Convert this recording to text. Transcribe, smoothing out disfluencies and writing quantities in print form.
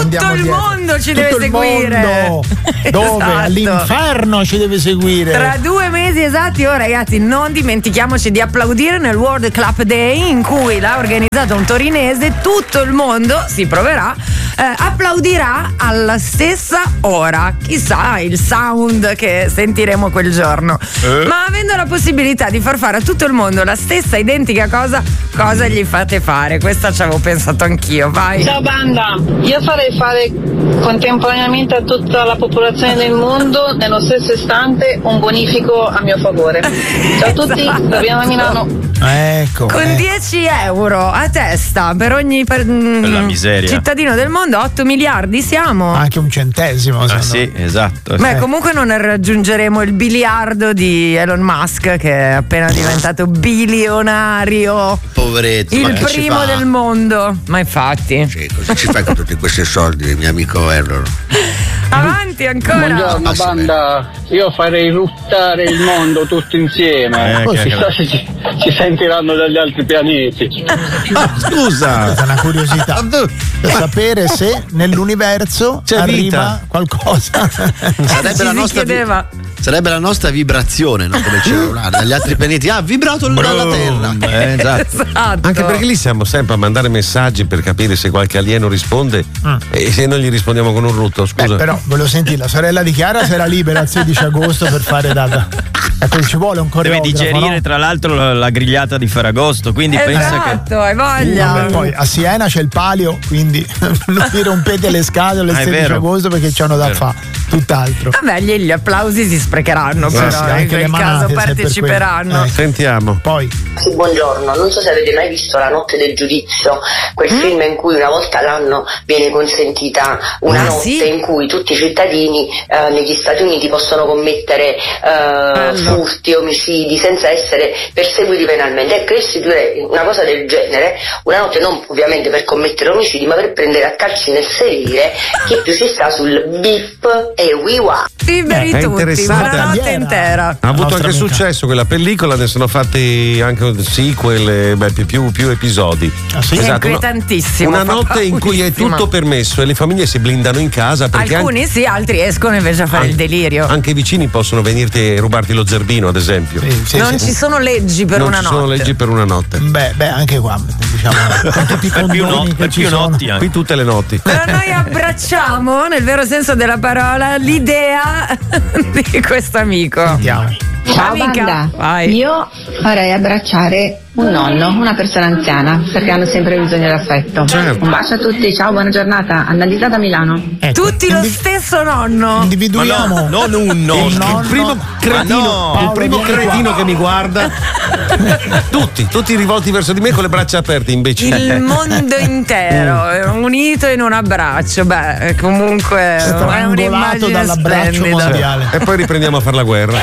tutto il mondo ci deve seguire. Dove? Esatto. All'inferno ci deve seguire. Tra 2 mesi esatti, ragazzi, non dimentichiamoci di applaudire nel World Club Day, in cui l'ha organizzato un torinese. Tutto il mondo si proverà, applaudirà alla stessa ora. Chissà il sound che sentiremo quel giorno. Ma avendo la possibilità di far fare a tutto il mondo la stessa identica cosa gli fate fare? Questa ci avevo pensato anch'io. Vai. Ciao banda, io farei fare contemporaneamente a tutta la popolazione del mondo nello stesso istante un bonifico a mio favore. Ciao a tutti, da Milano. Ecco. Con 10 euro a testa per ogni la miseria. cittadino del mondo, 8 miliardi siamo. Anche un centesimo. Sì, esatto. Beh, comunque non raggiungeremo il biliardo di Elon Musk, che è appena diventato bilionario. Poveretto. Il primo del mondo. Ma infatti. Sì, cosa ci fai con tutti questi soldi, mio amico Elon? Avanti ancora. Buongiorno banda, io farei ruttare il mondo tutto insieme, chissà se ci sentiranno dagli altri pianeti. Scusa, è una curiosità per sapere se nell'universo c'è arriva vita. qualcosa. Sarebbe la nostra vibrazione, no? Come il cellulare, dagli altri pianeti. Ha vibrato dalla Terra. Esatto. Anche perché lì siamo sempre a mandare messaggi per capire se qualche alieno risponde e se non gli rispondiamo con un rutto, scusa. Però volevo sentire, la sorella di Chiara sarà libera il 16 agosto per fare data. Ecco, ci vuole un Deve coreografo, digerire no? tra l'altro la grigliata di Ferragosto, quindi pensa che Esatto, hai voglia. Vabbè, poi a Siena c'è il palio, quindi non vi rompete le scatole il 16 agosto perché c'hanno da fare tutt'altro. Vabbè, gli applausi si sprecheranno, però sì, in anche quel le caso manate, se per parteciperanno. Sentiamo. Poi. Sì, buongiorno, non so se avete mai visto La notte del giudizio, quel film in cui una volta l'anno viene consentita una notte in cui tutti i cittadini negli Stati Uniti possono commettere furti, omicidi senza essere perseguiti penalmente. Ecco, io istituirei una cosa del genere, una notte non ovviamente per commettere omicidi, ma per prendere a calci nel sedere chi più ci sta sul bip e wiwa. Liberi È tutti, interessante. una notte intera. Ha avuto anche successo quella pellicola, ne sono fatti anche sequel, più episodi. È inquietantissimo. Una fa notte in cui è paurissimo. tutto permesso e le famiglie si blindano in casa perché Alcuni sì, altri escono invece a fare il delirio. anche i vicini possono venirti e rubarti lo zerbino, ad esempio. Non ci sono leggi per non una ci notte. sono leggi per una notte. Beh, anche qua diciamo con tutti i condoni che ci sono. Qui tutte le notti. Però noi abbracciamo, nel vero senso della parola, l'idea di questo amico. Ciao Amica, banda, vai. io farei abbracciare un nonno, una persona anziana, perché hanno sempre bisogno d'affetto. Certo. Un bacio a tutti, ciao, buona giornata. Annalisa da Milano. Tutti lo stesso nonno. Individuiamo non un nonno. Il primo cretino, il primo cretino che mi guarda. tutti rivolti verso di me con le braccia aperte, imbecille. Il mondo intero unito in un abbraccio. Beh, comunque è Strangolato un'immagine dall'abbraccio splendida. mondiale. E poi riprendiamo a fare la guerra.